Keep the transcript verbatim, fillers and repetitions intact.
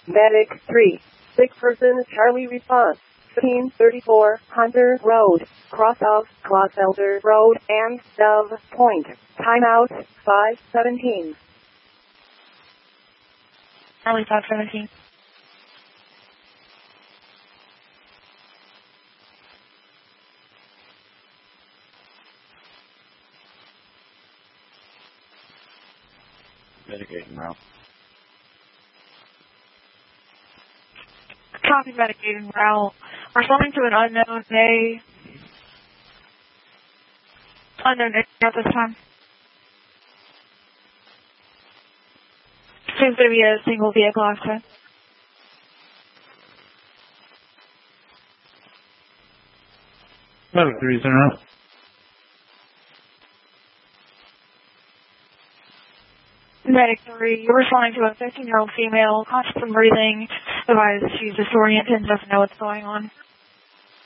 Medic three. Sick person Charlie response. fifteen thirty-four Hunter Road, cross of Gloucester Road and Dove Point. Timeout five seventeen. Charlie five seventeen. Medicating route. Copy medicating route. Responding to an unknown A. Unknown A at this time. Seems to be a single vehicle accident. Medic three is in route. Medic three, you're responding to a fifteen-year-old female, conscious and breathing, advised she's disoriented and doesn't know what's going on.